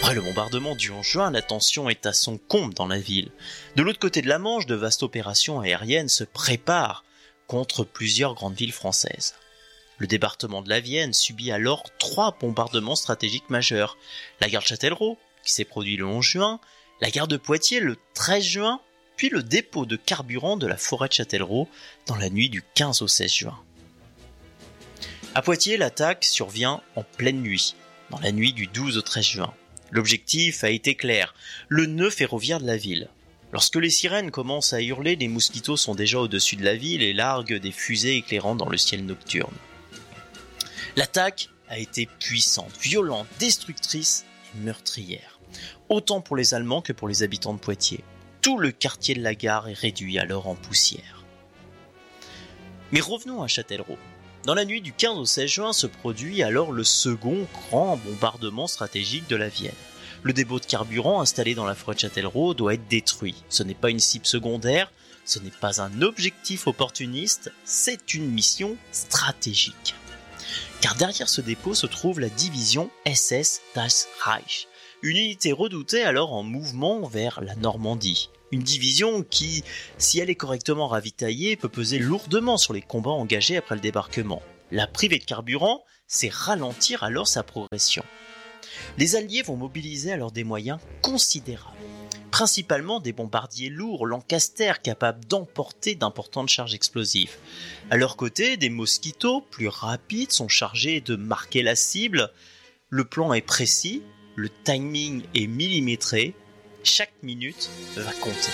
Après le bombardement du 11 juin, la tension est à son comble dans la ville. De l'autre côté de la Manche, de vastes opérations aériennes se préparent contre plusieurs grandes villes françaises. Le département de la Vienne subit alors 3 bombardements stratégiques majeurs. La gare de Châtellerault, qui s'est produit le 11 juin, la gare de Poitiers le 13 juin, puis le dépôt de carburant de la forêt de Châtellerault dans la nuit du 15 au 16 juin. À Poitiers, l'attaque survient en pleine nuit, dans la nuit du 12 au 13 juin. L'objectif a été clair, le nœud ferroviaire de la ville. Lorsque les sirènes commencent à hurler, les mosquitos sont déjà au-dessus de la ville et larguent des fusées éclairantes dans le ciel nocturne. L'attaque a été puissante, violente, destructrice et meurtrière. Autant pour les Allemands que pour les habitants de Poitiers. Tout le quartier de la gare est réduit alors en poussière. Mais revenons à Châtellerault. Dans la nuit du 15 au 16 juin se produit alors le second grand bombardement stratégique de la Vienne. Le dépôt de carburant installé dans la forêt de Châtellerault doit être détruit. Ce n'est pas une cible secondaire, ce n'est pas un objectif opportuniste, c'est une mission stratégique. Car derrière ce dépôt se trouve la division SS Das Reich, une unité redoutée alors en mouvement vers la Normandie. Une division qui, si elle est correctement ravitaillée, peut peser lourdement sur les combats engagés après le débarquement. La priver de carburant, c'est ralentir alors sa progression. Les Alliés vont mobiliser alors des moyens considérables. Principalement des bombardiers lourds Lancaster capables d'emporter d'importantes charges explosives. À leur côté, des Mosquitos plus rapides sont chargés de marquer la cible. Le plan est précis, le timing est millimétré. Chaque minute va compter.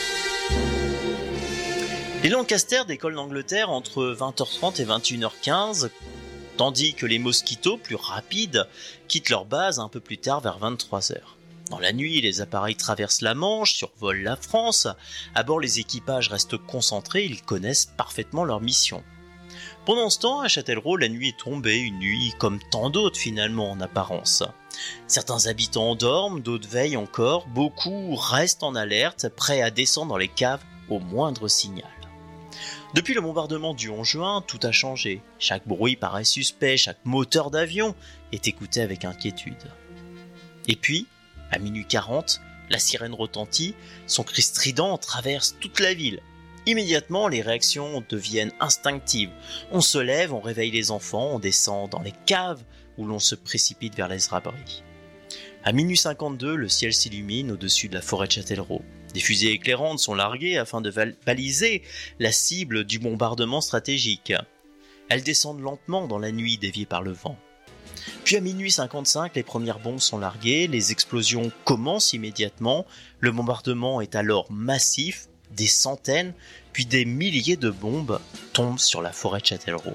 Les Lancaster décollent d'Angleterre entre 20h30 et 21h15, tandis que les Mosquitos, plus rapides, quittent leur base un peu plus tard vers 23h. Dans la nuit, les appareils traversent la Manche, survolent la France. À bord, les équipages restent concentrés, ils connaissent parfaitement leur mission. Pendant ce temps, à Châtellerault, la nuit est tombée, une nuit comme tant d'autres finalement en apparence. Certains habitants dorment, d'autres veillent encore, beaucoup restent en alerte, prêts à descendre dans les caves au moindre signal. Depuis le bombardement du 11 juin, tout a changé. Chaque bruit paraît suspect, chaque moteur d'avion est écouté avec inquiétude. Et puis, à minuit 40, la sirène retentit, son cri strident traverse toute la ville. Immédiatement, les réactions deviennent instinctives. On se lève, on réveille les enfants, on descend dans les caves où l'on se précipite vers les abris. À minuit 52, le ciel s'illumine au-dessus de la forêt de Châtellerault. Des fusées éclairantes sont larguées afin de baliser la cible du bombardement stratégique. Elles descendent lentement dans la nuit déviées par le vent. Puis à minuit 55, les premières bombes sont larguées, les explosions commencent immédiatement, le bombardement est alors massif, des centaines, puis des milliers de bombes tombent sur la forêt de Châtellerault.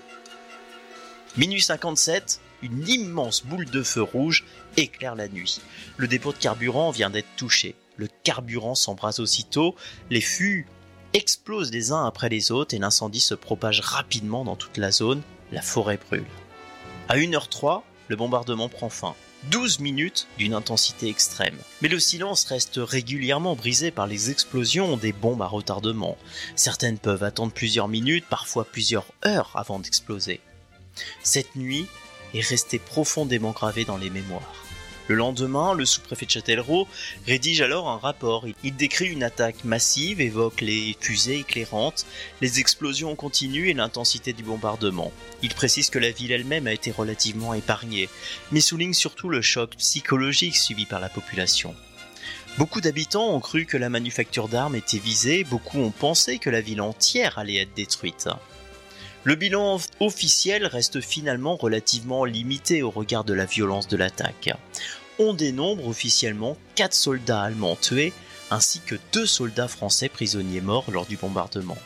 Minuit 57, une immense boule de feu rouge éclaire la nuit. Le dépôt de carburant vient d'être touché. Le carburant s'embrase aussitôt, les fûts explosent les uns après les autres et l'incendie se propage rapidement dans toute la zone, la forêt brûle. À 1h03, le bombardement prend fin. 12 minutes d'une intensité extrême. Mais le silence reste régulièrement brisé par les explosions des bombes à retardement. Certaines peuvent attendre plusieurs minutes, parfois plusieurs heures avant d'exploser. Cette nuit est restée profondément gravée dans les mémoires. Le lendemain, le sous-préfet de Châtellerault rédige alors un rapport. Il décrit une attaque massive, évoque les fusées éclairantes, les explosions continues et l'intensité du bombardement. Il précise que la ville elle-même a été relativement épargnée, mais souligne surtout le choc psychologique subi par la population. Beaucoup d'habitants ont cru que la manufacture d'armes était visée, beaucoup ont pensé que la ville entière allait être détruite. Le bilan officiel reste finalement relativement limité au regard de la violence de l'attaque. On dénombre officiellement 4 soldats allemands tués, ainsi que 2 soldats français prisonniers morts lors du bombardement.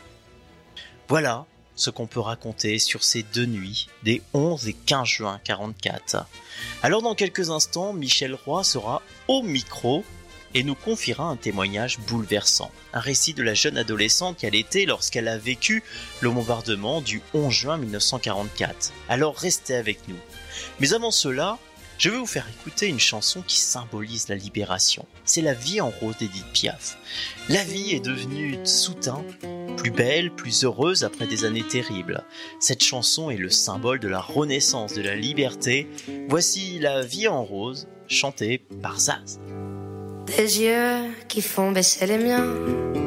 Voilà ce qu'on peut raconter sur ces 2 nuits, des 11 et 15 juin 1944. Alors dans quelques instants, Michel Roy sera au micro et nous confiera un témoignage bouleversant. Un récit de la jeune adolescente qu'elle était lorsqu'elle a vécu le bombardement du 11 juin 1944. Alors restez avec nous. Mais avant cela, Je vais vous faire écouter une chanson qui symbolise la libération. C'est La vie en rose d'Édith Piaf. La vie est devenue soudain plus belle, plus heureuse après des années terribles. Cette chanson est le symbole de la renaissance de la liberté. Voici La vie en rose, chantée par Zaz. Des yeux qui font baisser les miens,